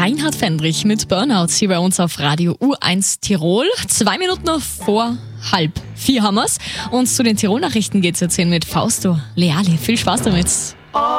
Reinhard Fendrich mit Burnout hier bei uns auf Radio U1 Tirol. 2 Minuten noch vor 3:30 haben wir's. Und zu den Tirol-Nachrichten geht's jetzt hin mit Fausto Leali. Viel Spaß damit.